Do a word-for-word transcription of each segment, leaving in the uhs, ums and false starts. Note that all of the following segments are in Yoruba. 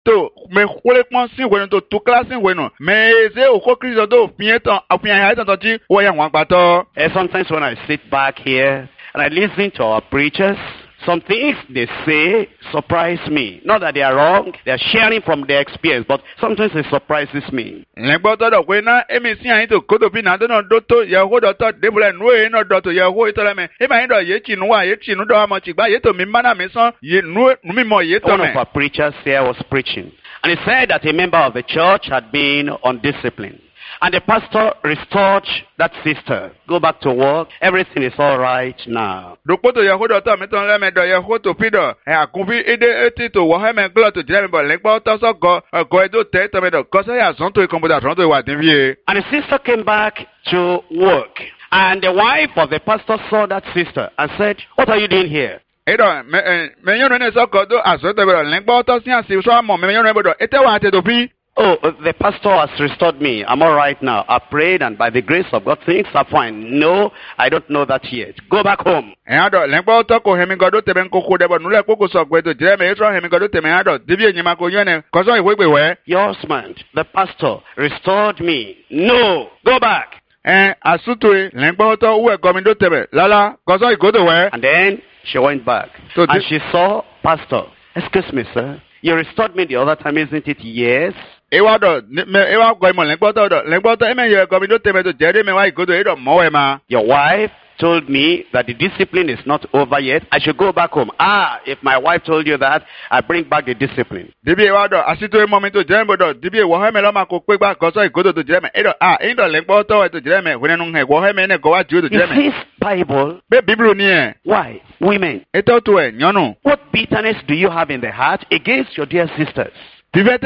to me kule pon sin wenu to to class sin wenu me ze oko Kristo to fian ton afian ya ton ti wo ya wan gba to. And sometimes when I sit back here and I listen to our preachers, some things they say surprise me. Not that they are wrong, they are sharing from their experience, but sometimes it surprises me. Lengbo to do we na emi si an to ko to bi na do no do to ye ho do to de bule nu e no do to ye ho to le me. E ma do ye chi nu wa ye chi nu do ma chi gba ye to mi ma na mi son ye nu nu mi mo ye to me. One of our preachers here was preaching, and he said that a member of the church had been undisciplined. And the pastor restored that sister. Go back to work. Everything is all right now. Dopoto ya hodo to meton le me do ya hoto pido. E akunbi ede eti to wo he me glo to jere me bo legbo to so go go edo te to me do. Ko se ya son to ikomboda son to wa tin vie. And the sister came back to work. And the wife of the pastor saw that sister and said, "What are you doing here?" Edo me me yono ne so ko do aso to be do legbo to si asi so mo me yono be do. Ete wa te do pi. Oh, the pastor has restored me. I'm all right now. I prayed, and by the grace of God, things are fine. No, I don't know that yet. Go back home. Ado lengbo to ko hemi godo tebe nkoko debo nule koko so gbe to jere me etro hemi godo tebe ado dibi enyima ko yone ko so iwe gbe we. Your husband, the pastor, restored me. No, go back. Eh, asutwe lengbo to uwe gomindo tebe lala ko so igodo we. And then she went back, so and she saw pastor. Excuse me, sir. You restored me the other time, isn't it? Yes. Ewa do me ewa go mo lengbo to do lengbo to eme ye gomindo tebe to jere me wa igodo edo mo we ma. Your wife told me that the discipline is not over yet. I should go back home. Ah, if my wife told you that, I bring back the discipline. Dibi ewa do asito e moment to jere me do dibi e wo he me lo ma ko pe gba ko so igodo to jere me edo ah indo lengbo to to jere me hune nu he wo he me ne go wa ju to jere me. Is this Bible? Be Bible ni e. Why? Women. Eto to e nyonu. What bitterness do you have in the heart against your dear sisters? What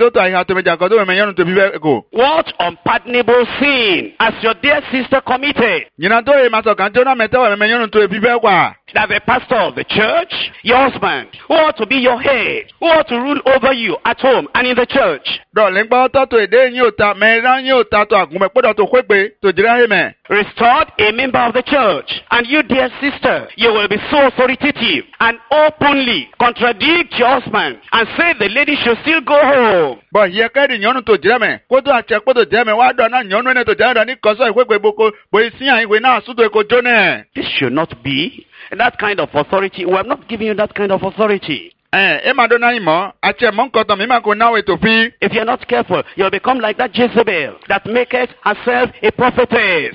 unpardonable sin has your dear sister committed? That the pastor of the church, your husband, who ought to be your head, who ought to rule over you at home and in the church, restored a member of the church, and you, dear sister, you will be so authoritative and openly contradict your husband and say the lady should still go home. But here can you to German? Go to a check for the German. Why don't you know to German? Because I work with Boko, but it's here we now so to go Johnny. This should not be that kind of authority. We are not giving you that kind of authority. If you're not careful, you'll become like that Jezebel that maketh herself a prophetess.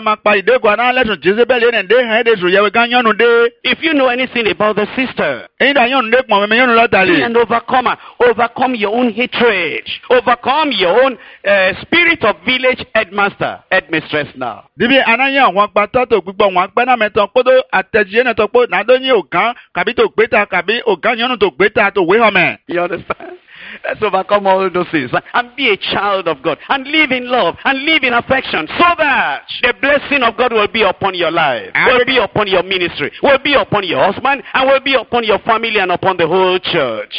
If you know anything about the sister, be an overcomer. Overcome your own hatred. Overcome your own uh, spirit of village headmaster, headmistress now. You understand? Let's overcome all those things and be a child of God and live in love and live in affection so that the blessing of God will be upon your life, will be upon your ministry, will be upon your husband, and will be upon your family and upon the whole church.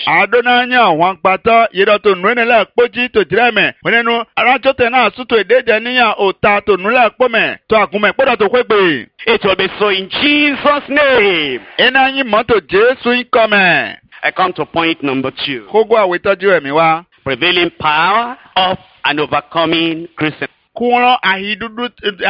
It will be so in Jesus' name. I come to point number two. Prevailing power of an overcoming Christian. Revelation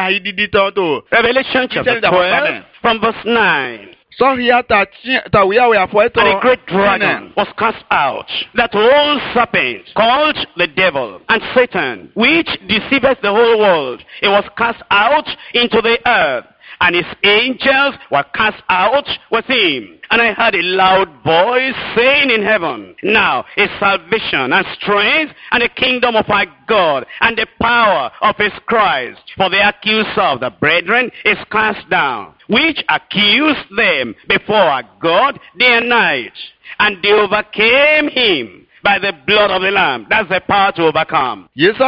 chapter twelve from verse nine. And a great dragon was cast out, that old serpent called the devil and Satan, which deceiveth the whole world. It was cast out into the earth, and his angels were cast out with him. And I heard a loud voice saying in heaven, now is salvation and strength and the kingdom of our God and the power of his Christ. For the accuser of the brethren is cast down, which accused them before our God day and night. And they overcame him by the blood of the Lamb. That's the power to overcome.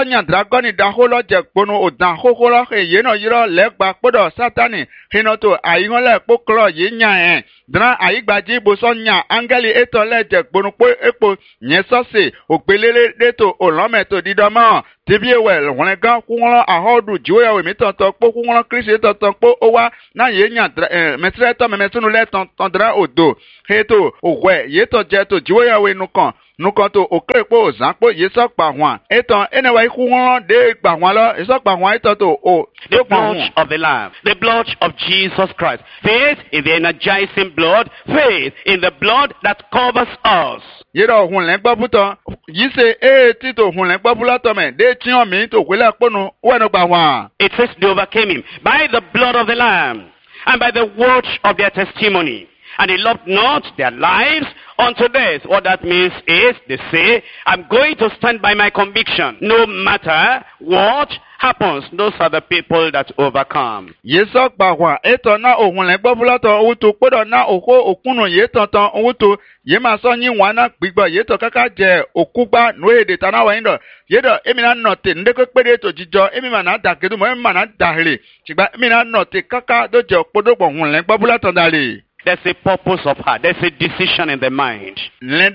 Dra aigbaji bosonya angeli eto leje gbonupo epo nyesose ogbelele deto olometo didoma tibiewel wonega kunlo ahodu jiwe mi tonton po kunlo Kristi tonton po owa na yenya metreto memetunu le tonton dra odo heto owe yeto jeto jiwe we nukan nukoto okrepo zanpo yeso pahwan eton enewa ikunron de pahwan lo yeso pahwan eton to o the blood of the Lamb, the blood of Jesus Christ. Faith in the energizing blood, faith in the blood that covers us. Yedo hun len gbabutan yise e ti to hun len gbabulato me de ti on mi to kwele ponu wenu pahwan. It says they overcame him by the blood of the Lamb and by the word of their testimony. And they loved not their lives unto death. What that means is, they say, I'm going to stand by my conviction, no matter what happens. Those are the people that overcome. Yeso pahwan eton na ohun len gbabulato wuto podo na oko okunu ye tonton wuto ye ma so yin wana gbigbo ye to kaka je okugba no ede tanawa indo yedo emi na note ndeko pede to jijo emi ma na dakedu mo emi ma na dahire sigba emi na note kaka do je opodogbo hun len gbabulato dale. There's a purpose of heart. There's a decision in the mind. There's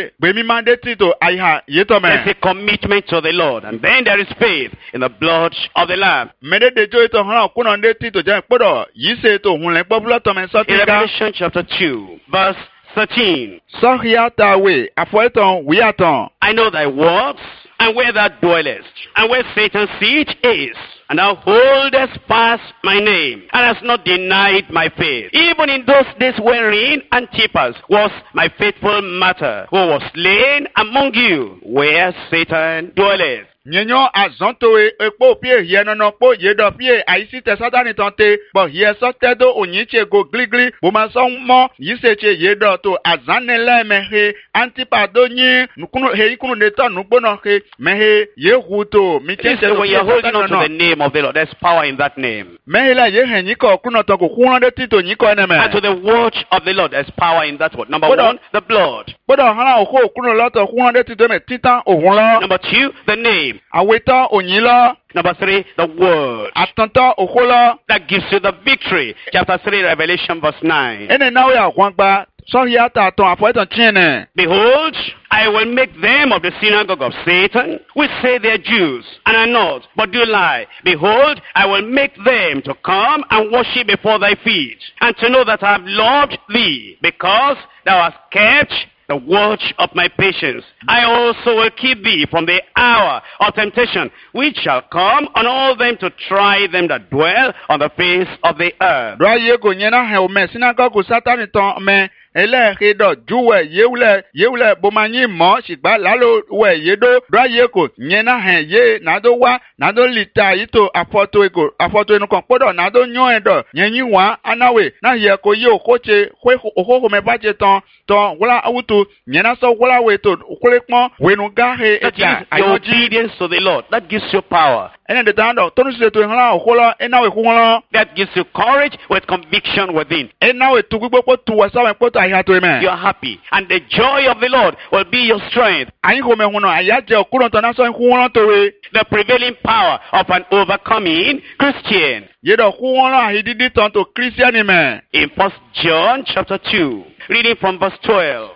a commitment to the Lord. And then there is faith in the blood of the Lamb. In Revelation chapter two, verse thirteen. I know thy works, and where thou dwellest, and where Satan's seat is. And thou holdest fast my name, and hast not denied my faith. Even in those days wherein Antipas was my faithful martyr, who was slain among you, where Satan dwelleth. Nyenyo azontowe ekpo pie hieno no po yedo pie aisi te satani tante bo hieso tedo onyiche go gligli bo maso mo yiseche yedo to azanele mehe antipado nyi nukunu he ikunu neto nugbono he mehe yehuto micheche when you're holding on to the name of the Lord, there's power in that name. Mehe la ye henyiko kuno to ko kuno de tito nyiko eneme. And to the word of the Lord, there's power in that word. Number one, the blood. Bodo hala oko kuno loto kuno de tito me titan ohunlo. Number two, the name. Aweta onyila. Number three, the word. Atanta okola. That gives you the victory. Chapter three, Revelation verse nine. Ene nawe ya kwangba. Behold, I will make them of the synagogue of Satan, which say they are Jews, and are not, but do lie. Behold, I will make them to come and worship before thy feet, and to know that I have loved thee, because thou hast kept the watch of my patience. I also will keep thee from the hour of temptation, which shall come on all them to try them that dwell on the face of the earth. Elehedo juwe yeule yeule bomanyi mo shigba lalo we yedo dra yeko nyena he ye nado wa nado lita ito afoto ego afoto enu kan podo nado nyon edo nyenyi wa anawe na ye ko ye okoche hwe ohoho me baje ton ton wala awutu nyena so wala we to okolepon wenu ga he eta your obedience to the Lord, that gives you power. Ene de tando tonu se to hla okola enawe kunlo, that gives you courage with conviction within. Enawe tugbo po tu wa sawe po you are happy, and the joy of the Lord will be your strength. The prevailing power of an overcoming Christian. In First John chapter two, reading from verse twelve.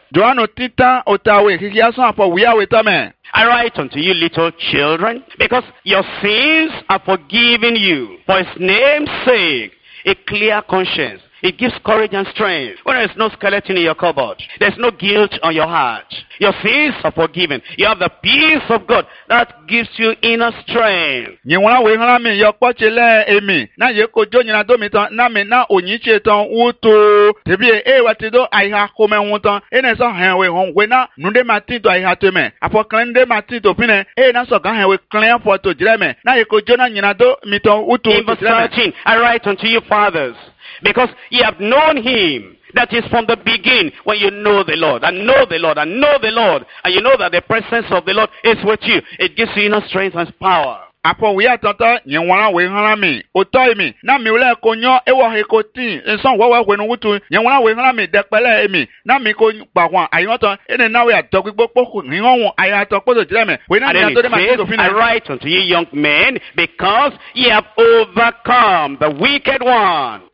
I write unto you, little children, because your sins are forgiven you. For his name's sake, a clear conscience. It gives courage and strength. When there is no skeleton in your cupboard, there's no guilt on your heart. Your sins are forgiven. You have the peace of God that gives you inner strength. In verse thirteen, I write unto you, fathers, because ye have known him that is from the beginning. When you know the Lord, and know the Lord, and know the Lord, and you know that the presence of the Lord is with you, it gives you inner strength and power. Apo we atanta nyenwana we hanami otoy mi na mi ule konyo ewo he ko tin nson wo wo wenu wutu nyenwana we hanami depele emi na mi ko gbawan ayoto ene na we atogbo poku ni won ayato podo jireme we na ni to de ma to fina. I write unto you young men, because ye have overcome the wicked one.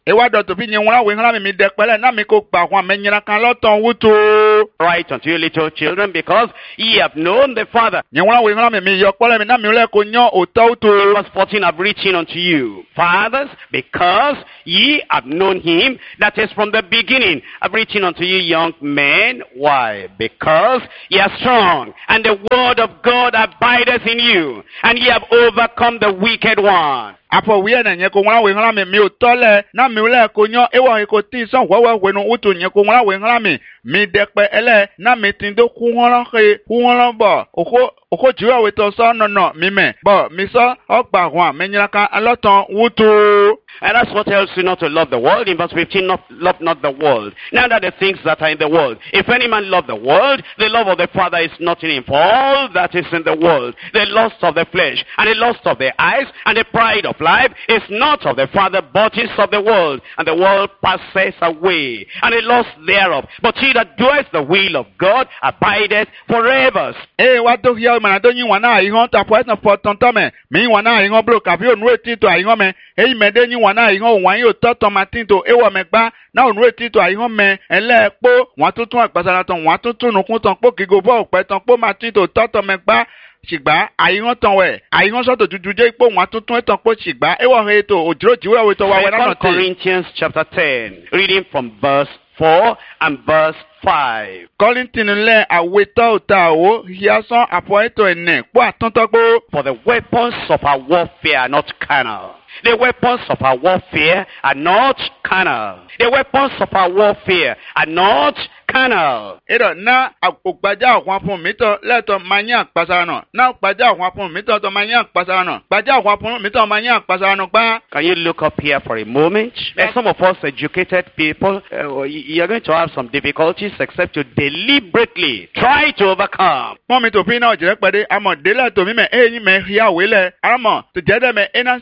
Ewa do to bi nyi wona we hran mi mi de pele na mi ko gba hwan me nyira kan loton wuto. Right unto you little children, because ye have known the Father. Nyi wona we hran mi mi yo pele mi na mi le ko nyo oto wuto. Verse fourteen, I've written unto you, fathers, because ye have known him that is from the beginning. I've written unto you, young men. Why? Because ye are strong, and the word of God abideth in you, and ye have overcome the wicked one. Apo wiye na nye ko wona we hran mi mi otole na mi le ko nyo ewo ko tin so wewe we no wuto nye ko wona we hran mi mi de pe ele na mi tin do ku hran he ku hran bo oko oko jiwa we to so no no mi me bo mi so ogba hwan me nyira kan aloton wuto. And that's what tells you not to love the world. In verse fifteen, not, love not the world. Now that the things that are in the world. If any man love the world, the love of the Father is not in him. For all that is in the world, the lust of the flesh, and the lust of the eyes, and the pride of life, is not of the Father, but is of the world. And the world passes away, and the lust thereof. But he that doeth the will of God abideth forever. Eh, what do you man? I don't you want to ihon ta point of tome. Me wana ihon blow kabi onu eti to ihon me. Eh, me de you wana ihon wan yo to tomatin to ewo megba. Na onu eti to ihon me. Ele po wan tutun agbasara ton wan tutun nukun ton po kigo bo pe ton po matin to to megba. Shigba ayihon ton we ayihon so to jujuje po wan tutun ton po shigba ewo he to ojiro jiwe we to wa we na no te. Corinthians chapter ten, reading from verse four and verse five. Corinthians le aweto ta o hiason apoeto ene po atontogbo. For the weapons of our warfare are not carnal. The weapons of our warfare are not carnal. The weapons of our warfare are not carnal. Ero na ogbaja ohun fun mi to leto manya pasara no. Na ogbaja ohun fun mi to to manya pasara no. Ogbaja ohun fun mi to manya pasara no pa. Can you look up here for a moment? Yes. Some of us educated people, uh, you're going to have some difficulties except to deliberately try to overcome. Mo mi to pin na ojire pede amo dele to mi me eyin me hia wele. Amo to jede me ena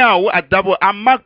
the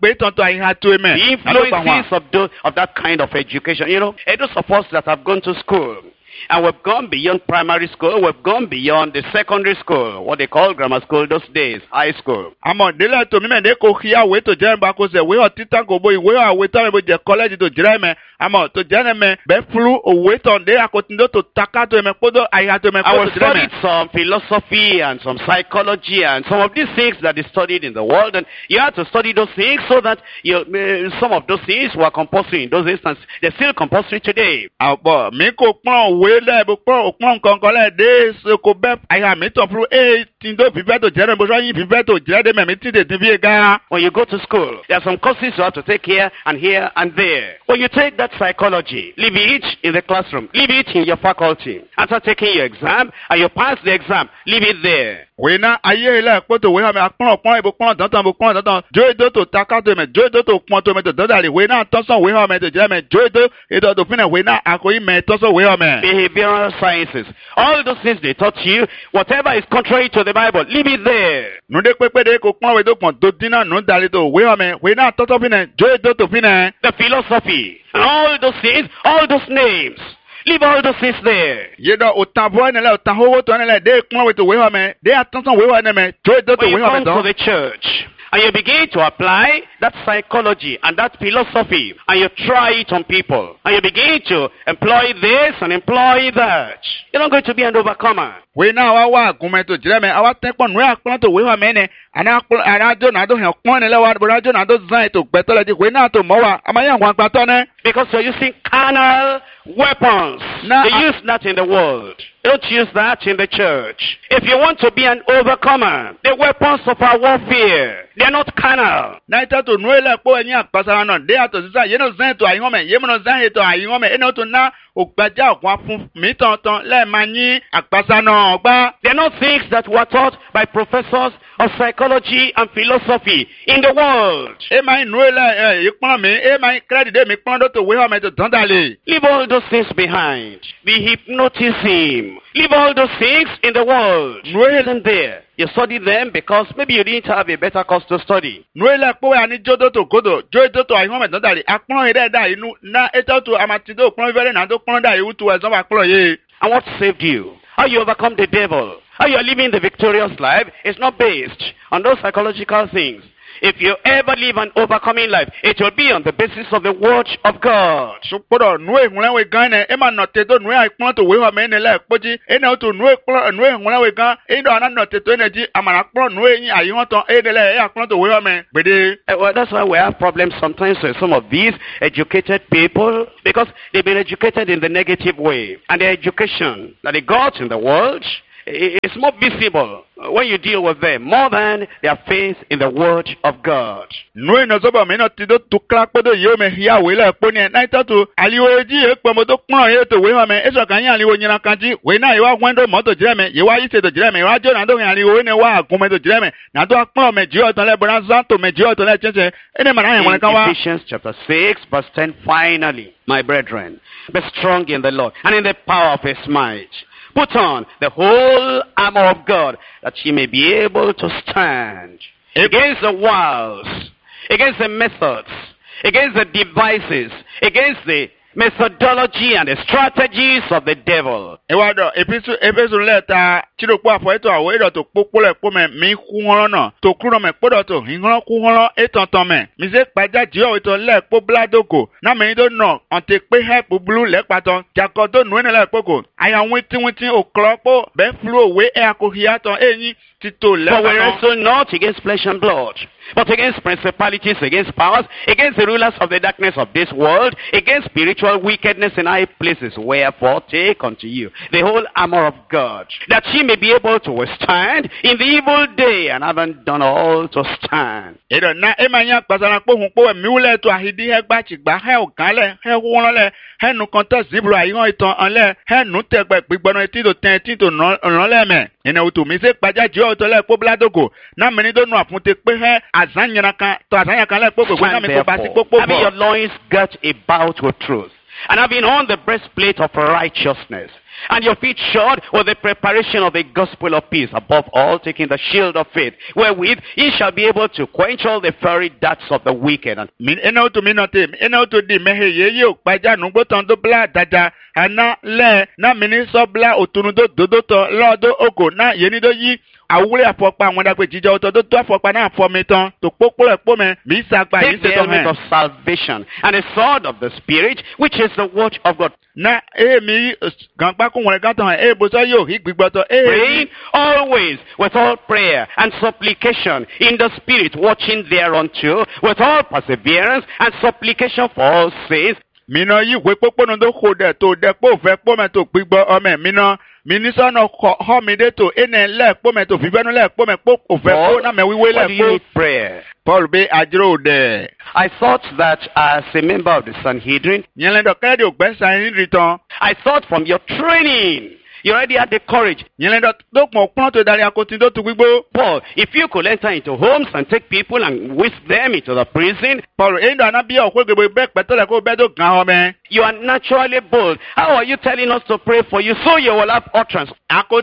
influences of, those, of that kind of education. You know, and those of us that have gone to school, and we've gone beyond primary school, we've gone beyond the secondary school, what they call grammar school those days, high school. Amo dele to mi me de ko hia we to jere ba ko se we o titan ko boy we o we to me je college to jere me amo to jere me be flu o we to de akotindo to taka to me podo ai to me I studied some philosophy and some psychology and some of these things that is studied in the world, and you have to study those things so that you uh, some of those things were compulsory in those instances. They're still compulsory today. Abo mi ko pon we le bo pon o pon kan kan le de se ko be ai mi to flu e tindo bi be to jere bo so yin bi be to jere de me mi ti de ti bi ga. When you go to school, there are some courses you have to take here and here and there. When you take that psychology, leave it in the classroom, leave it in your faculty. After taking your exam and you pass the exam, leave it there. We na aye ile poto we ha me apon opon e bo pon dantan bo pon dantan jo do to taka to me jo do to pon to me to dadari we na tosan we ha me to je me jo do e do to fina we na akoyi me tosan we ha me. Behavioral sciences, all those things they taught you, whatever is contrary to the Bible, leave it there. No de pepe de ko pon we do pon do dina no dali to we ha me we na tosan fina jo do to fina. The philosophy and all those things, all those names, leave all those things there. Ye do otabo ene le otaho to ene le de pon we to we ha me de atansan we ha me jo do to we ha me. When you come to the church and you begin to apply that psychology and that philosophy, and you try it on people, and you begin to employ this and employ that, you're not going to be an overcomer. We now our argument to Jeremy, our techon, we are going to we are many, and I don't I don't have one level, but I don't I don't say to better we now to Moa, am I young one patone? Because you're using carnal weapons. No, they use that in the world. Don't use that in the church. If you want to be an overcomer, the weapons of our warfare, they are not carnal. Naita to Noela po enya pasara no de ato sisa ye no zan to ayome ye no zan he to ayome eno to na ogbaja okwa fun mi ton ton le mani apasa no ogba. They are not things that were taught by professors of psychology and philosophy in the world. E mai Noela e pon mi e mai credit de mi pon do to we ha me to dandale. Leave all those things behind. The hypnotism. Leave all those things in the world. Noela isn't there. You study them because maybe you didn't have a better course to study. Noela po ani jodo to godo jodo to ayome dandale apon ire da inu na eto to amatido pon vere na do pon da you to ezo apon ye. And what saved you? How you overcome the devil? How you are living the victorious life is not based on those psychological things. if you ever live an overcoming life, it will be on the basis of the word of God. Suporo nue ngulawe gane ema note to nue akpon to wewa me nele poji ene to nue kpon nue ngulawe gan endo ana note to energy amana kpon nue yin ayi to enele e akpon to wewa me gbede. Well, that's why we have problems sometimes with some of these educated people, because they've been educated in the negative way, and their education that they got in the world is more visible when you deal with them more than their faith in the word of God. Nue no zoba me no tido to crack podo yo me hia we le poni na itato aliwo ji e pe mo to pon ye to we ma me eso kan yan aliwo nyina kanji we na ye wa gwendo mo to jire me ye wa yi se to jire me wa jo na do yan aliwo ne wa agun me to jire me na do pon me ji o to le bona zan to me ji o to le chenche ene ma na yan won kan wa. Ephesians chapter six verse ten, finally, my brethren, be strong in the Lord and in the power of his might. Put on the whole armor of God, that ye may be able to stand against the wiles, against the methods, against the devices, against the methodology and the strategies of the devil. Ewado episu episu leta chiro po afo eto awo edo to popo le po me mi ku hono na to kuro me podo to hinro ku hono etonton me mi se paja ji o to le po bladoko na me do no onte pe he bubulu le paton jakodo nu ene le poko aya witin witin o klopo be flu we e akohiaton eyin tito le. For we wrestle not against flesh and blood, but against principalities, against powers, against the rulers of the darkness of this world, against spiritual wickedness in high places. Wherefore take unto you the whole armor of God, that ye may be able to withstand in the evil day, and having done all to stand. Edo na emanya pasana po hun po mi ule to ahidi he gba ti gba he o kan le he won le he nu kan to zibro ayan itan anle he nu te gbe gbigbono ti do ten ti to ran le me ene o to mi se paja ji o to le po bladoko na me ni do nu afunte pe he azanyana kan to azanya kan le po gbogbo na mi to ba si popo. Having your loins girt about with truth, and having on the breastplate of righteousness, and your feet shod with the preparation of the gospel of peace. Above all, taking the shield of faith, wherewith ye shall be able to quench all the fiery darts of the wicked. Min eno to minote eno to di mehe ye yo paja nu gboton do bla dada ana le na mini so bla otunu do dodo to lodo oko na yeni do yi awure afopa awon dagbe jija oto do to afopa na afo mi tan to popo le po me mi sagba yi se to me of salvation and the sword of the spirit, which is the word of God. Na e mi ganpa kun won gan tan e bo so yo igbigbọtọ e praying always with all prayer and supplication in the spirit, watching thereunto with all perseverance and supplication for all saints. Mina yi we popo no do ko de to de po fe po me to gbigbo ome mina minisa no ho mi de to ene le po me to fibenu le po me po o fe po na me wiwe le po prayer. Paul be ajro de. I thought that as a member of the Sanhedrin, yele do kede o gbe Sanhedrin, I thought from your training you already had the courage. Paul, if you could enter into homes and take people and whisk them into the prison, you are naturally bold. How are you telling us to pray for you so you will have utterance? Oh,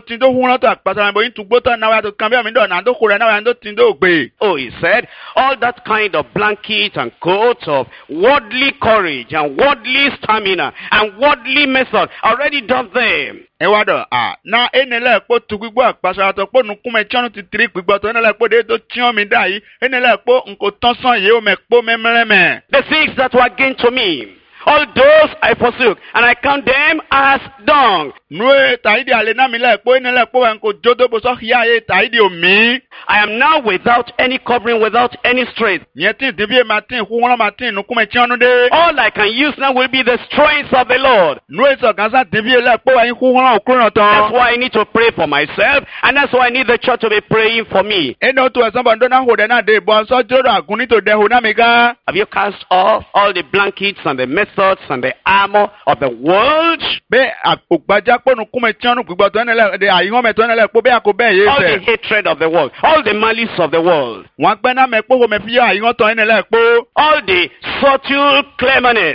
he said, all that kind of blanket and coat of worldly courage and worldly stamina and worldly method already done them. Ewado ah na enele po tugugbo apasa to po nukume chanu ti tri gbigbo to enele po de to tion mi dai enele po nko ton san ye o me po memreme. The things that were gained to me, all those I forsook, and I count them as dung. Nue taidi ale na mi le po enele po nko jodo bo so hia ye taidi o mi. I am now without any covering, without any strength. Nyeti dibie matin hu won matin nukume chanu de. All I can use now will be the strength of the Lord. Nue so gansa dibie le po yin hu won okun ton. That's why I need to pray for myself, and that's why I need the church to be praying for me. Eno to somebody na ho de na de bo so joro aguni to de ho na mi ga. Have you cast off all the blankets and the methods and the armor of the world? Be ogbaja po nukume chanu gbigbo to enele de ayin me to enele po be akobe ye se. All the hatred of the world, all the malice of the world, all the subtle cleverness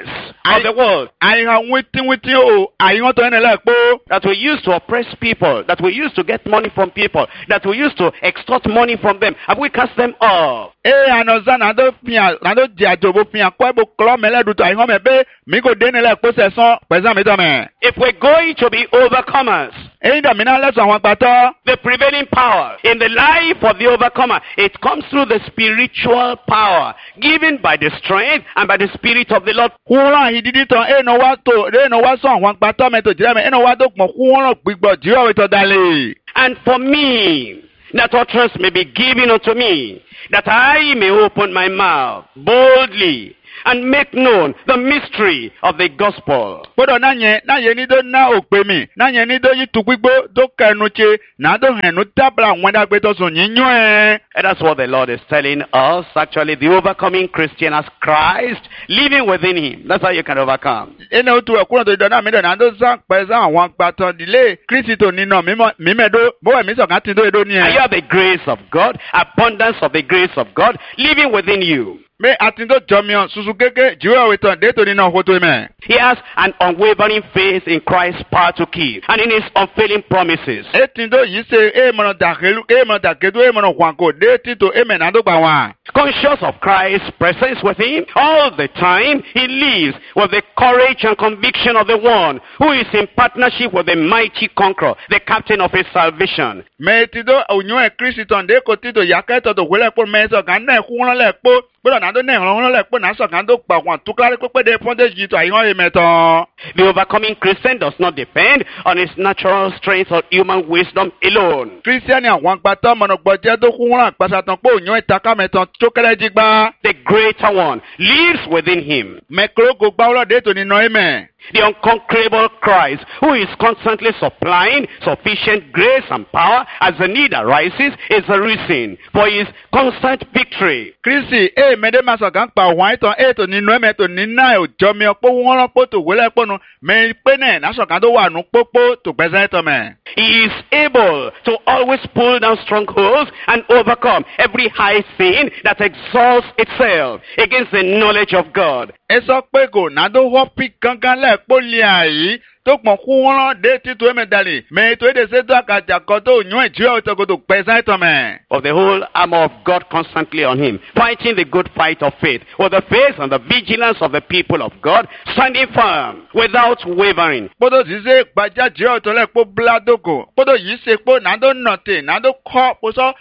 of the world. Àyìnhàn wítín wítín o, àyìnhàn tó ẹni lẹ́ẹ̀pọ̀. That we used to oppress people, that we used to get money from people, that we used to extort money from them. Have we cast them off? Ee ànọ̀zá nàdó fìyàn nàdó jẹ àjòbó fìyàn kọ́ ẹ̀bù kọ́lọ́ mẹ́lẹ́dùtò àyìnhàn mẹ́ bẹ́ẹ̀ mi kò dé nílẹ̀ kó sẹ̀sán pẹ̀sán mi tọ́ mẹ́. If we're going to be overcomers, èyí dàmí náà lẹ́sọ̀ àwọn àgbàtọ́. the prevailing power in the life of the overcomer, it comes through the spiritual power given by the strength and by the spirit of the Lord. Kúrọ̀ ìdídí tán èèyàn wá tó èèyàn wá sọ àwọn àgbàtọ́ mẹ́tò jìrẹ́ mẹ́ èèyàn wá tó pọ̀ kúrọ̀ gbígbọ̀ jìrọ̀ ètò dalẹ̀. And for me, that utterance may be given unto me, that I may open my mouth boldly and make known the mystery of the gospel. Gbọ́dọ̀ náà yẹn náà yẹn ní tó ná òpè mi náà yẹn ní tó yí tu gbígbó tó kẹnu tse náà tó hẹ̀nu tábìlà àwọn ẹ̀dàgbé tó sùn yín yún ẹ̀. And that's what the Lord is telling us. Actually, the overcoming Christian has Christ living within him. That's how you can overcome. Ẹni o tu ẹ̀kúrò tó ìdáná mi dẹ̀ náà tó sàn pẹ̀ sàn àwọn àgbàtàn ìdílé Kírísítò nínú mímẹ́dó bówó ẹ̀mí sọ̀kan ti tó èdò ni ẹ̀. And you have the grace of God, abundance of the grace of God living within you. Mẹ àtúntò jọmíọ susu kéke jíwé òwìtàn déètò nínú ọ̀hótó mẹ. He has an unwavering faith in Christ's power to keep and in his unfailing promises. Ètìndó yìí ṣe èèmọ̀nà dàkẹ́lú èèmọ̀nà dàkẹ́dú èèmọ̀nà hwàǹkó déètìtò èèmẹ̀ náà tó gbà wá. Conscious of Christ's presence with him all the time, he lives with the courage and conviction of the one who is in partnership with the mighty conqueror, the captain of his salvation. Mẹ́tìdó ònyún ẹ̀ Kírísítọ̀n dé kò tìtò yàkẹ́tọ̀ tó wọlé pọ̀ mẹ́sọ̀ kan náà kú wọn lẹ̀ pọ̀ gbọ́dọ̀ náà tó náà ìrànwọ́ lẹ̀ pọ̀ náà sọ̀kan tó gbà wọn àtúklárí pípé dé pọ́ńdéjì tó àyíwọ́n yìí mẹ́tọ̀. The overcoming Christian does not depend on his natural strength or human wisdom alone. Kírísítíánì àwọn àgbàtọ́ mọ̀nàgbọ́jẹ́ tó kú wọn àgbàsàtàn pé ònyún ìtaká mẹ́tọ̀ tó kẹ́lẹ́ jí gbá. The greater one lives within him. Mẹ́kúrógò gbáwọ́lọ́ dé tò nínú ẹ̀mẹ́. The unconquerable Christ, who is constantly supplying sufficient grace and power as the need arises, is the reason for his constant victory. Kristi e mede masokan pa wan itan e to ninu eme to nina ojo mi opo won ran po to wele ponu me pe ne na sokan to wa nu popo to pese to me. He is able to always pull down strongholds and overcome every high thing that exalts itself against the knowledge of God. E so pe ko na do ho pi gangan le po li ayi to pon ku won de ti to eme dali me to de se to akaja ko to yun eji o to go to pese to me. Of the whole armor of God constantly on him, fighting the good fight of faith with the faith and the vigilance of the people of God, standing firm without wavering. Podo zise gbaja je o to le po bladoko podo yi se po na do note na do ko po so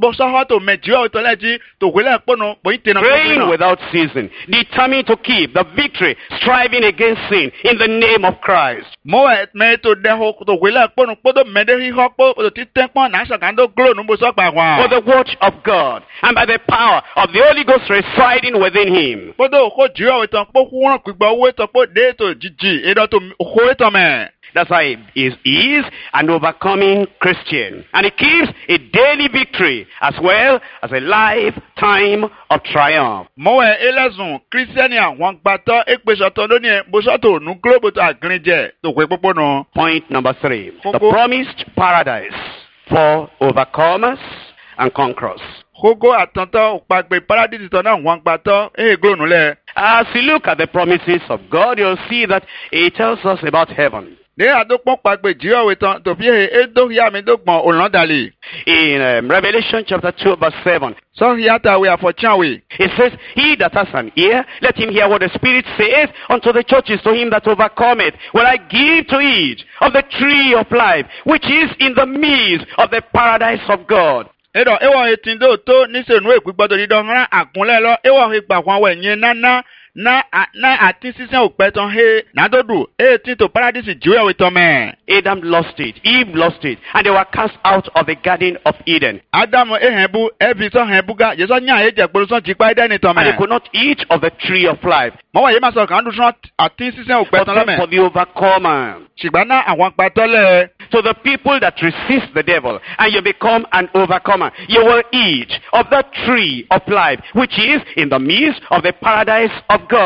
praying without ceasing, determined to keep the victory, striving against sin in the name of Christ. For the watch of God and by the power of the Holy Ghost residing within him. That's why he is, he is an overcoming Christian. And he keeps a daily victory as well as a lifetime of triumph. Point number three. The promised paradise for overcomers and conquerors. As you look at the promises of God, you'll see that it tells us about heaven. In um, Revelation chapter two verse seven, it says, he that has an ear, let him hear what the Spirit says unto the churches. To him that overcometh will I give to eat of the tree of life, which is in the midst of the paradise of God. Edo ewa etindo to nisenu ekugbodo didonran akunle lo ewa igba kan we yin nana na na ati sisen opeton he na dodu eighteen to paradise jiwe we to me. Adam lost it, Eve lost it, and they were cast out of the garden of Eden. Adam ehebu ebi so hebuga yeso nya eje gboro so jipa Eden to me. And they could not eat of the tree of life. Mo wa ye ma so kan du so ati sisen opeton lo me. For the overcomer. Sigbana awon patole. To the people that resist the devil, and you become an overcomer, you will eat of the tree of life, which is in the midst of the paradise of God.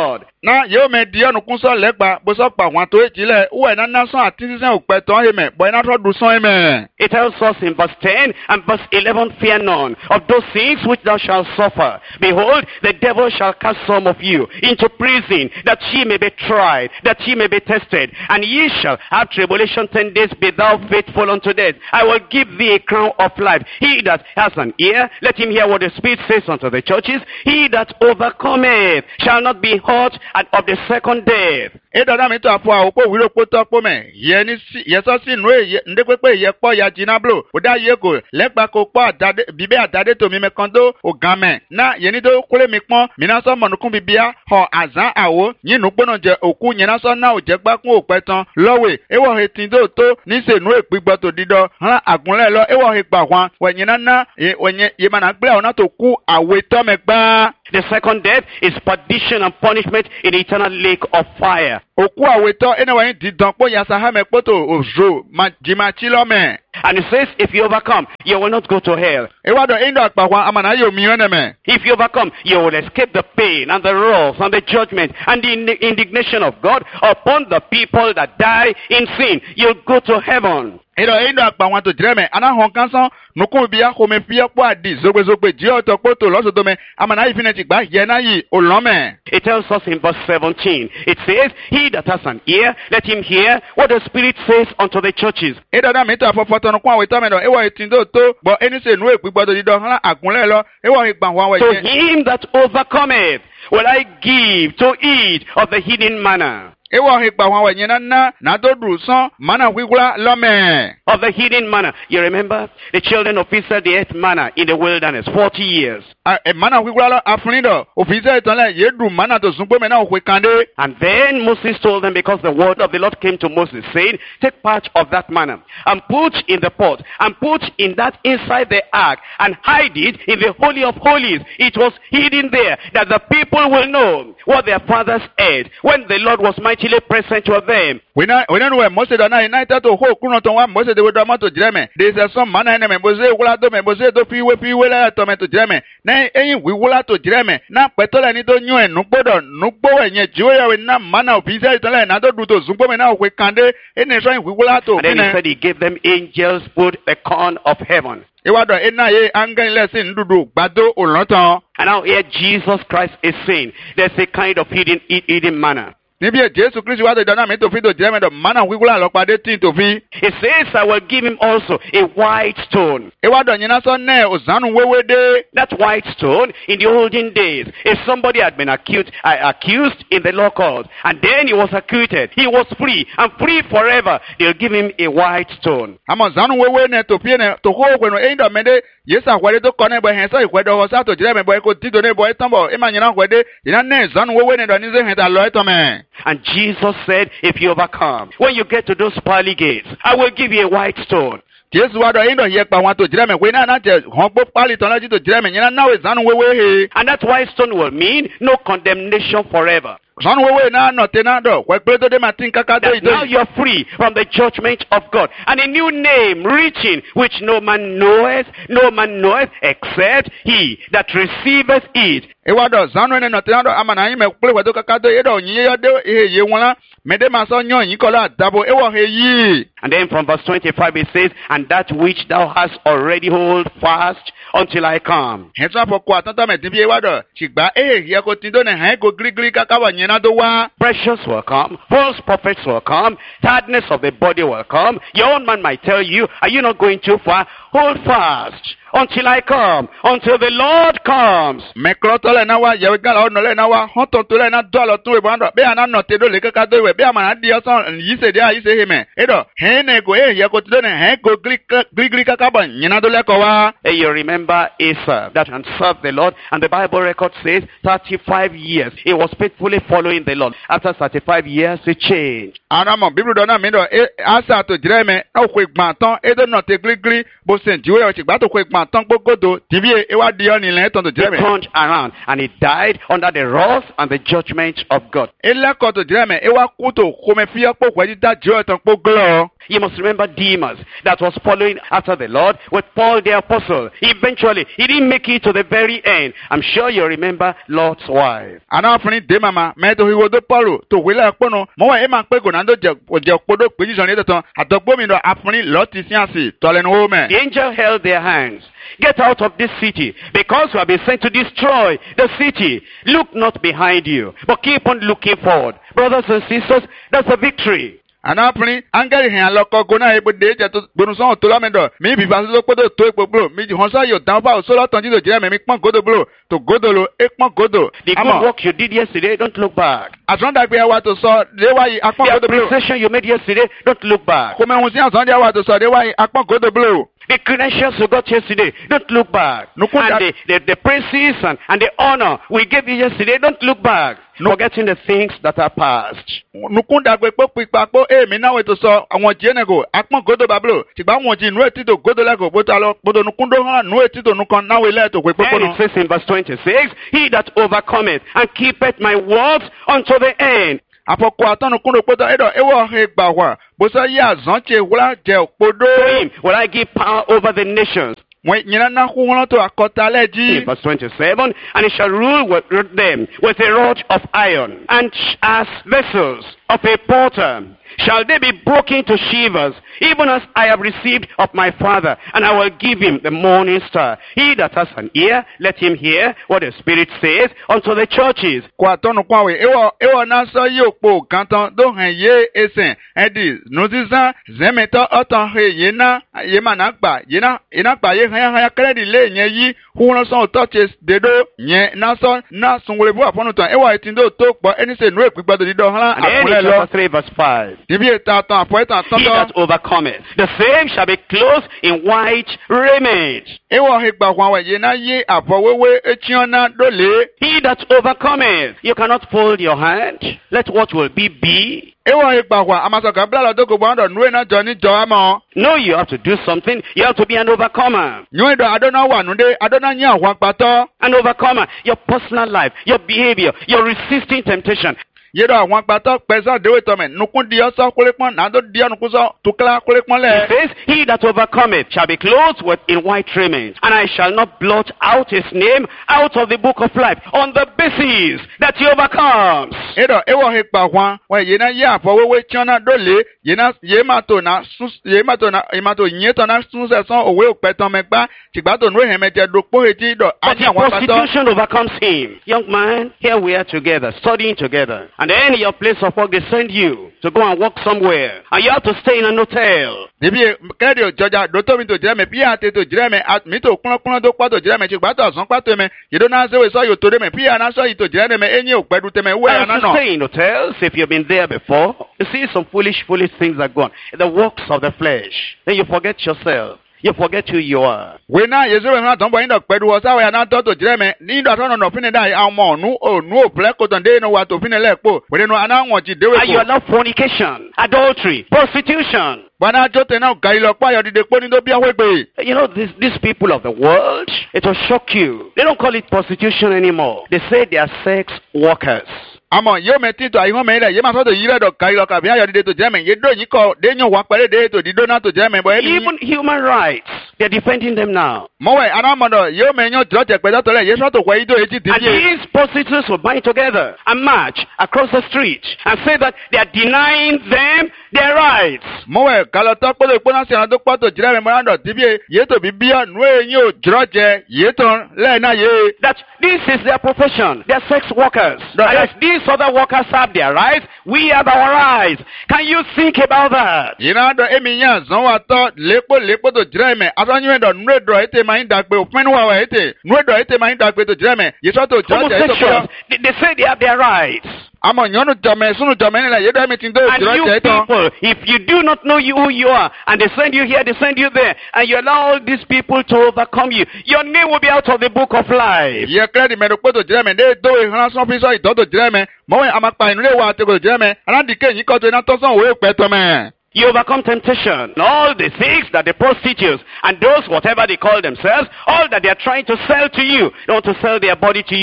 Na yo me di onu kun so legba bo so pa wan to ejile uwe na na so ati sisen ope ton heme boy na to du son heme. It tells us in verse ten and verse eleven, fear none of those things which thou shalt suffer. Behold, the devil shall cast some of you into prison, that ye may be tried, that ye may be tested, and ye shall have tribulation ten days. Be thou faithful unto death. I will give thee a crown of life. He that has an ear, let him hear what the Spirit says unto the churches. He that overcometh shall not be hurt and of the second death. Edada mi to apo awo wiro po to po me ye ni ye so si nu e nde pepe ye po ya jinablo o da ye ko legba ko po adade bibe adade to mi me kondo o game na ye ni do kule mi pon mi na so monukun bibia ho azan awo yin nu gbona je oku yin na so na o je gba kun o pe tan lowe ewo hetin do to ni se nu e gbigbo to dido han agunle lo ewo he gba wan we yin na na ye ye mana gbe ona to ku awe to me gba. The second death is perdition and punishment in the eternal lake of fire. Oku aweto enewa yin didan po yasa ha me poto ojo ma jima chilome. And it says, if you overcome, you will not go to hell. Ewado indo akpakwa amana yo mione me. If you overcome, you will escape the pain and the wrath and the judgment and the indignation of God upon the people that die in sin. You'll go to heaven. Edo indo akpakwa to jireme ana hon kansan nuku biya ko me fiye po adi zogbe zogbe ji oto poto losodo me amana ifineti gba ye na yi olome. It tells us in verse seventeen. It says, he that has an ear, let him hear what the Spirit says unto the churches. Edo da mita fofo to nukwa we tome do ewo etindo to bo eni se nu egbigbo do dido han agunle lo ewo igban wa we. To him that overcometh will I give to eat of the hidden manna. Ewo higba wan we yin na na do du son mana wigula lome. Of the hidden manna. You remember the children of Israel they ate manna in the wilderness forty years. E mana wigula lo afunido ofise ton le ye du mana to sunpo me na o kande. And then Moses told them, because the word of the Lord came to Moses saying, take part of that manna and put in the pot and put in that inside the ark and hide it in the holy of holies. It was hidden there that the people will know what their fathers ate when the Lord was mightily present to them. We na we no we Moses do na united to ho kuno to wa Moses de we do ma to jireme. There is some man na me Moses wula do me Moses do fi we fi we la to me to jireme. Na eyin wi wula to jireme. Na petola ni do nyu enu gbodo nu gbo enye jiwo ya we na mana ofisa itonle na do du to zungbo me na o kande eni so wi wula to. And then he said he gave them angels food, the corn of heaven. Ewado ena ye angel lesson ndudu gbado olontan. And now here Jesus Christ is saying there's a kind of hidden hidden manna. Níbi Jésù Kristi wá dọ̀dọ̀ náà mi tó fi tó jẹ́ mẹ́tọ̀ mánà wíwúlà lọ́pàdé tí tó fi. It says I will give him also a white stone. Ewádọ̀ yẹn náà sọ náà òsánù wéwé dé. That white stone in the olden days, if somebody had been accused, uh, accused in the law court, and then he was acquitted, he was free and free forever. They'll give him a white stone. Àmọ́ òsánù wéwé náà tó fi náà tó kó òpinnu ẹ̀yìn dọ̀ mẹ́dẹ́ Yéésù àwẹ̀dẹ́ tó kọ́ náà bọ̀ ẹ̀hẹ́n sọ ìwẹ́dọ̀ ọ̀sá tó jẹ́ mẹ́bọ̀ ẹ̀kọ́ títò náà bọ̀ ẹ̀tàn bọ̀ ẹ̀mà yẹn náà wẹ̀dẹ́ ìná náà òsánù wéwé náà dọ̀ ní sẹ́hìn tà lọ ẹ̀tàn mẹ́. And Jesus said, if you overcome, when you get to those pearly gates, I will give you a white stone. Jésù wá dọ̀ ẹ̀yìn dọ̀ yẹ pa wọn tó jẹ́ mẹ́ wé náà náà tẹ̀ hàn gbó pálí tán lọ́jọ́ tó jẹ́ mẹ́ yẹn náà òsánù wéwé he. And that white stone will mean no condemnation forever. That now you are free from the judgment of God. And a new name reaching which no man knoweth, no man knoweth except he that receiveth it. And then from verse twenty-five it says, and that which thou hast already hold fast until I come. Precious will come, false prophets will come, tiredness of the body will come. Your own man might tell you, are you not going too far? Hold fast until I come, until the Lord comes. Hey, you remember Asa that had served the Lord, and the Bible record says thirty-five years he was faithfully following the Lord. After thirty-five years he changed. They turned around and he died under the wrath and the judgment of God. You must remember Demas that was following after the Lord with Paul the apostle. Eventually, he didn't make it to the very end. I'm sure you remember Lot's wife. Ana afuni Demama meto hiwodo Paulo to wila akpono mo wa e ma pe gonando je je opodo pe jison ni ton atogbomi do afuni Lot isiansi tolenu wo me. The angel held their hands. Get out of this city, because you have been sent to destroy the city. Look not behind you, but keep on looking forward. Brothers and sisters, that's a victory. Anapuni angeli hen aloko gona ebo de je to gbonuson to lamendo mi bi ba so podo to epo bro mi honsa yo dan ba so lo tan ji do je me mi pon godo bro to godolo e pon godo. The good work you did yesterday, don't look back. Asan da gbe wa to so de wa yi apon godo bro. The appreciation you made yesterday, don't look back. Ko me hun si asan de wa to so de wa yi apon godo bro. The credentials you got yesterday, don't look back. No, and the, the, the praises and, and the honor we gave you yesterday, don't look back. No. Forgetting the things that are past. Nukunda gbe po pipa po e mi na we to so awon je nego apon godo bablo tigba won ji nu eti to godo lego bo ta lo bodo nukundo han nu eti to nukon na we le to gbe po no. It says in verse twenty-six, he that overcometh and keepeth my words unto the end. Afoko atonu kundo podo edo ewo he gba wa bo so ya zan che wula je opodo. To him will I give power over the nations. In verse twenty-seven, and he shall rule with them with a rod of iron, and as vessels of a potter shall they be broken to shivers, even as I have received of my Father, and I will give him the morning star. He that has an ear, let him hear what the Spirit says unto the churches. And then in chapter three verse five. He that overcometh, the same shall be clothed in white raiment. He that overcometh, you cannot fold your hand. Let what will be be. No, you have to do something. You have to be an overcomer. An overcomer, your personal life, your behavior, your resisting temptation. He says, he that overcometh shall be clothed with in white raiment, and I shall not blot out his name out of the book of life on the basis that he overcomes. But the prostitution overcomes him. Young man, here we are together, studying together. And then in your place of work, they send you to go and work somewhere. And you have to stay in an hotel. You don't answer with you to them. I have to stay in hotels if you've been there before. You see some foolish, foolish things that go on. The works of the flesh. Then you forget yourself. You forget who you are. And your love fornication, adultery, prostitution. You know, these, these people of the world, it will shock you. They don't call it prostitution anymore. They say they are sex workers. Even human rights, they're defending them now. And these prostitutes will bind together and march across the street and say that they are denying them their rights. That this is their profession. They are sex workers. And as these other workers have their rights, we have our rights. Can you think about that? Homosexuals, they, they say they have their rights. And you people, if you do not know you who you are, and they send you here, they send you there, and you allow all these people to overcome you, your name will be out of the book of life. You overcome temptation. All the things that the prostitutes and those whatever they call themselves, all that they are trying to sell to you, they want to sell their body to you.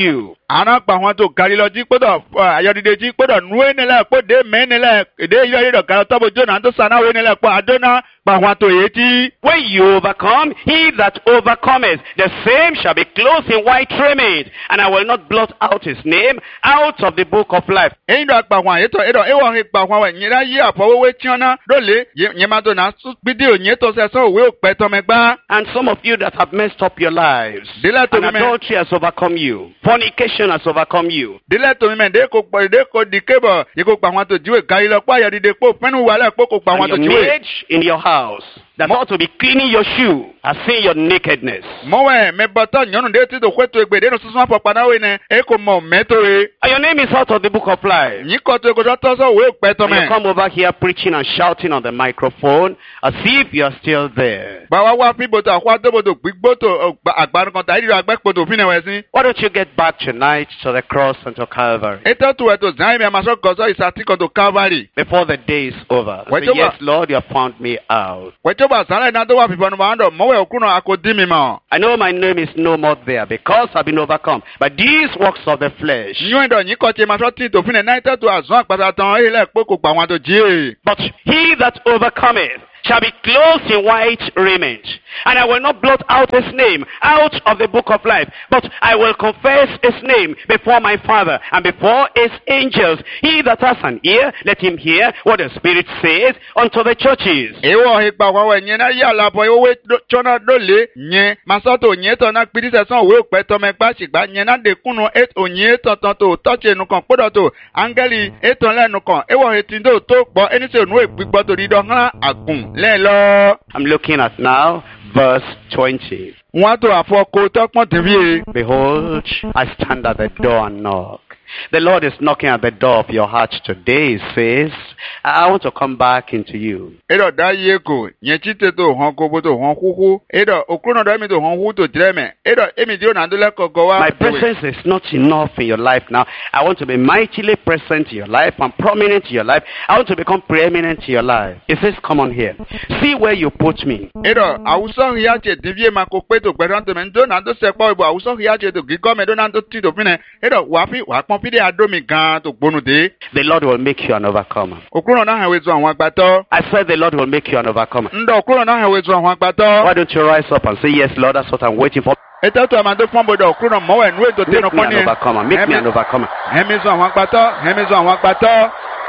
Ana pa wọn tó kárí lọ jí gbọ́dọ̀ ayọ̀dìdè jí gbọ́dọ̀ nuwé nílẹ̀ kó dé mẹ́ nílẹ̀ èdè yọ ìdọ̀ kàrọ̀ tọ́bọ̀ jóná tó sanáwé nílẹ̀ kó àdóná pa wọn tó yé tí. When you overcome, he that overcometh, the same shall be clothed in white raiment, and I will not blot out his name out of the book of life. Èyí dọ̀ àgbà wọn ètò èdò èwọ̀ ìgbà wọn wẹ̀ nyẹ́rẹ́ yí àfọwọ́wé tíọ́nà lólè yẹ́màdó náà fídíò yẹn tó sẹ́ sọ́ òwe òpẹ́ tọ́mẹgbá. And some of you that have messed up your lives, Dílẹ̀ tó and mímẹ́. adultery has overcome you, fornication has overcome you. Dílẹ̀ tó mímẹ́ dé kò pọ̀ dé kò di kébọ̀ yìí kò pa wọn tó jíwèé kárí lọ pọ̀ ayọ̀dìdè pò fẹ́nu wàhálà pò kò pa wọn And tó your jíwèé. maid in your house that ought to be cleaning your shoe has seen your nakedness. Mọ̀wẹ́ mi bọ̀tọ̀ nyɔnu ɖe ti do kótó egbe ɖe nu sísun afɔkpa na wo ne eko mɔ mɛto ye. And your name is out of the book of life. Nyi kɔtɔ ego dɔ tɔsɔ wo ekpɛtɔ And you mɛ. come over here preaching and shouting on the microphone as if you are still there. Bawa wa fi boto akɔ adobodo gbigboto agbanu kan ta ayidɔ agbɛ kpoto fi ne wɛ si. Why don't you get back tonight to the cross and to Calvary Eto tu ɛto zan yi mi amasɔ gɔsɔ isati kɔto Calvary. before the day is over? Wait Say, over. yes, Lord, you have found me out. Wɛtso ba sanle na do wa fifɔ nu ma ŋdɔ mɔwɛ okunu ako di mi ma. I know my name is no more there because I've been overcome by these works of the flesh. Nyɔnu dɔ nyi kɔtse masɔ ti to fi ne na eto tu azɔn akpata tɔn eyi lɛ kpoko kpa wọn to dzi. But he that overcometh shall be clothed in white raiment. And I will not blot out his name out of the book of life, but I will confess his name before my Father and before his angels. He that has an ear, let him hear what the Spirit says unto the churches. Ewɔ ikpa wɔwɛ nye na yi alabɔ ewe tsɔna do le nye masɔto nye tɔ na kpidi sɛsɔn wo ekpɛtɔ mɛ gba sigba nye na de kunu et onye tɔtɔ to tɔtse nukɔn kpɔdɔ to angeli etɔn lɛ nukɔn ewɔ eti do to gbɔ enise nu ekpigbɔ to di dɔ hã agun lɛ lɔ. I'm looking at now verse twenty. Wọ́n to afɔ ko tɔkpɔn tevi. Behold, I stand at the door and knock. The Lord is knocking at the door of your heart today. He says, I want to come back into you. Eɖɔ da yie ko nye tsite to hɔn kobo to hɔn ƒuƒu. Eɖɔ okunɔ dɔ mi to hɔn ƒu to dzre mɛ. Eɖɔ emi di o na do lɛ kɔkɔ wa. My presence is not enough in your life now. I want to be mightily present in your life and prominent in your life. I want to become preeminent in your life. He says, come on here. See where you put me. Eɖɔ awusɔ hiya tse divie ma ko pe to gbɛdɔn to mɛ ndo na do sɛ kpɔ ibo awusɔ hiya tse to gigɔ mɛ do na do ti to fi nɛ. Eɖɔ wàfi wà kpɔn fi de ado mi gan to gbonu de. The Lord will make you an overcomer. Okunɔ na hɛn wezu àwọn agbatɔ. I said the Lord will make you an overcomer. Ndɔ okunɔ na hɛn wezu àwọn agbatɔ. Why don't you rise up and say, yes, Lord, that's what I'm waiting for. Eto to amado fún bɔdɔ okunɔ mɔwɛ nu eto te Make me an overcomer. Make me an overcomer. Hɛmi zu àwọn agbatɔ. Hɛmi zu àwọn agbatɔ.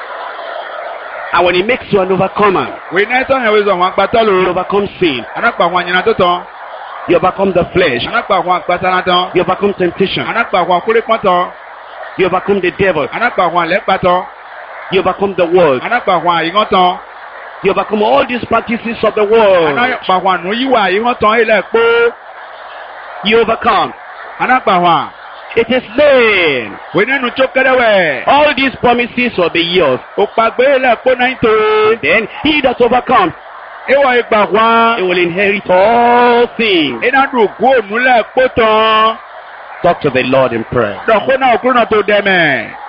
And when he makes you an overcomer, Wei na etɔ hɛn wezu àwọn agbatɔ you lo. overcome sin. Anakpa àwọn anyina to tɔn. You overcome the flesh. Anakpa àwọn agbata na tɔn. You overcome temptation. Anakpa àwọn akulekpɔn tɔn. You overcome the devil. Anakpa àwọn alɛkpa tɔn. You overcome the world. Anakpa àwọn ayiŋɔ tɔn. You overcome all these practices of the world. Anakpa àwọn anu yiwa ayiŋɔ tɔn yi lɛ kpó. You overcome. Anakpa àwọn. It is then. Wei ne nu tso kɛlɛ wɛ. All these promises will be yours. Okpagbe lɛ kpó na yi to. Then he that overcomes, Ewɔ igba he hwan. will inherit all things. Ena du go nu lɛ kpó tɔn. Talk to the Lord in prayer. Dɔkó na okunɔ to dɛmɛ.